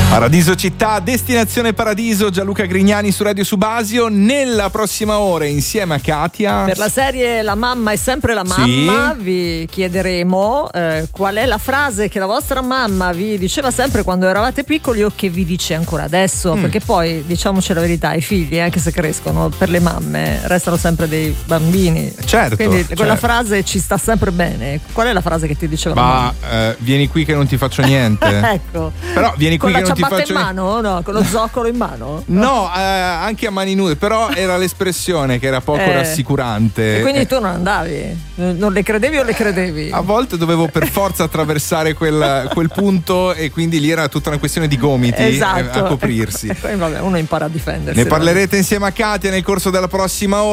Paradiso Città, destinazione Paradiso, Gianluca Grignani su Radio Subasio. Nella prossima ora insieme a Katia, per la serie La mamma è sempre la mamma, vi chiederemo qual è la frase che la vostra mamma vi diceva sempre quando eravate piccoli o che vi dice ancora adesso, perché poi diciamoci la verità, i figli anche se crescono per le mamme restano sempre dei bambini, certo, quindi quella frase ci sta sempre bene. Qual è la frase che ti diceva mamma? Vieni qui che non ti faccio niente. Ecco, però vieni qui che non ti faccio in mano, no? Con lo zoccolo in mano? No, anche a mani nude, però era l'espressione che era poco rassicurante. E quindi tu non andavi? Non le credevi o le credevi? A volte dovevo per forza attraversare quel punto e quindi lì era tutta una questione di gomiti, esatto, a coprirsi. Vabbè, uno impara a difendersi. Ne parlerete insieme a Katia nel corso della prossima ora.